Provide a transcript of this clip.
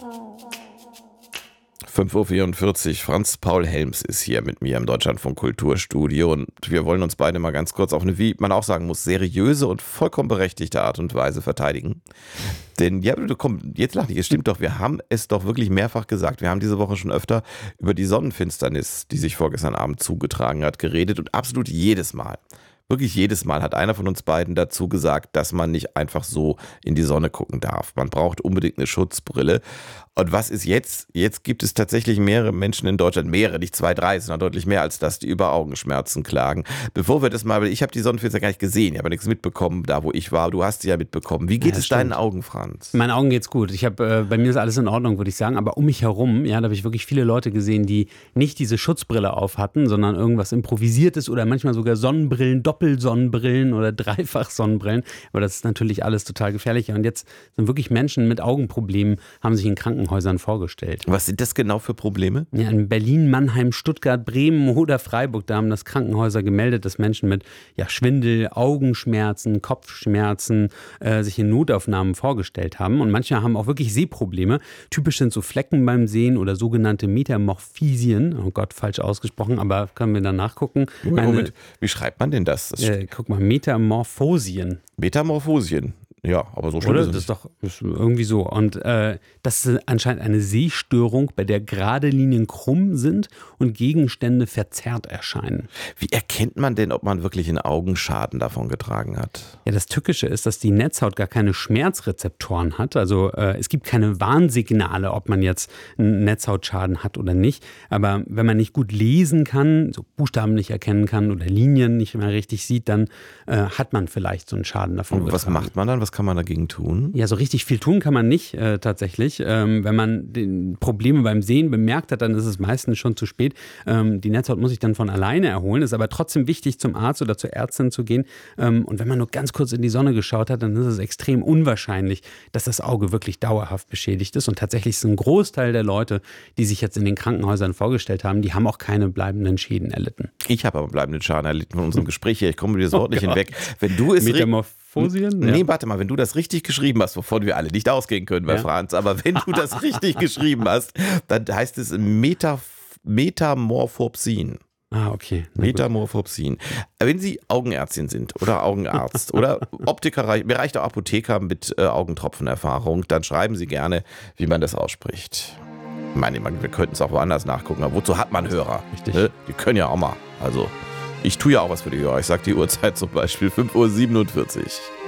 5:44 Uhr, Franz Paul Helms ist hier mit mir im Deutschlandfunk Kulturstudio und wir wollen uns beide mal ganz kurz auf eine, wie man auch sagen muss, seriöse und vollkommen berechtigte Art und Weise verteidigen. Denn, ja, komm, jetzt lach nicht, es stimmt doch, wir haben es doch wirklich mehrfach gesagt. Wir haben diese Woche schon öfter über die Sonnenfinsternis, die sich vorgestern Abend zugetragen hat, geredet und absolut jedes Mal. Wirklich jedes Mal hat einer von uns beiden dazu gesagt, dass man nicht einfach so in die Sonne gucken darf. Man braucht unbedingt eine Schutzbrille. Und was ist jetzt? Jetzt gibt es tatsächlich mehrere Menschen in Deutschland, mehrere, nicht 2, 3, sondern deutlich mehr als das, die über Augenschmerzen klagen. Bevor wir das mal, ich habe die Sonnenfinsternis gar nicht gesehen, ich habe nichts mitbekommen, da wo ich war. Du hast sie ja mitbekommen. Wie geht es deinen Augen, Franz? Meinen Augen geht's gut. Bei mir ist alles in Ordnung, würde ich sagen. Aber um mich herum, ja, da habe ich wirklich viele Leute gesehen, die nicht diese Schutzbrille auf hatten, sondern irgendwas Improvisiertes oder manchmal sogar Sonnenbrillen, Doppelsonnenbrillen oder Dreifach-Sonnenbrillen. Aber das ist natürlich alles total gefährlich. Und jetzt sind wirklich Menschen mit Augenproblemen, haben sich in Krankenhäusern vorgestellt. Was sind das genau für Probleme? Ja, in Berlin, Mannheim, Stuttgart, Bremen oder Freiburg, da haben das Krankenhäuser gemeldet, dass Menschen mit Schwindel, Augenschmerzen, Kopfschmerzen sich in Notaufnahmen vorgestellt haben. Und manche haben auch wirklich Sehprobleme. Typisch sind so Flecken beim Sehen oder sogenannte Metamorphisien. Oh Gott, falsch ausgesprochen, aber können wir dann nachgucken. Moment, wie schreibt man denn das? Guck mal, Metamorphosien. Metamorphosien. Ja, aber so schlimm Oder? ist Das es. ist doch irgendwie so. Und das ist anscheinend eine Sehstörung, bei der gerade Linien krumm sind und Gegenstände verzerrt erscheinen. Wie erkennt man denn, ob man wirklich einen Augenschaden davon getragen hat? Ja, das Tückische ist, dass die Netzhaut gar keine Schmerzrezeptoren hat. Also es gibt keine Warnsignale, ob man jetzt einen Netzhautschaden hat oder nicht. Aber wenn man nicht gut lesen kann, so Buchstaben nicht erkennen kann oder Linien nicht mehr richtig sieht, dann hat man vielleicht so einen Schaden davon getragen. Was macht man dann? Was kann man dagegen tun? Ja, so richtig viel tun kann man nicht tatsächlich. Wenn man Probleme beim Sehen bemerkt hat, dann ist es meistens schon zu spät. Die Netzhaut muss sich dann von alleine erholen. Ist aber trotzdem wichtig, zum Arzt oder zur Ärztin zu gehen. Und wenn man nur ganz kurz in die Sonne geschaut hat, dann ist es extrem unwahrscheinlich, dass das Auge wirklich dauerhaft beschädigt ist. Und tatsächlich ist ein Großteil der Leute, die sich jetzt in den Krankenhäusern vorgestellt haben, die haben auch keine bleibenden Schäden erlitten. Ich habe aber bleibenden Schaden erlitten von unserem Gespräch hier. Ich komme über das Wort nicht hinweg. Wenn du es Nee, warte mal, wenn du das richtig geschrieben hast, wovon wir alle nicht ausgehen können bei Franz, aber wenn du das richtig geschrieben hast, dann heißt es Metamorphopsin. Ah, okay. Metamorphopsin. Wenn Sie Augenärztin sind oder Augenarzt oder Optiker, mir reicht auch Apotheker mit Augentropfenerfahrung, dann schreiben Sie gerne, wie man das ausspricht. Ich meine, wir könnten es auch woanders nachgucken, aber wozu hat man Hörer? Richtig. Die können ja auch mal. Also, ich tue ja auch was für die Hörer. Ich sage die Uhrzeit zum Beispiel 5:47 Uhr.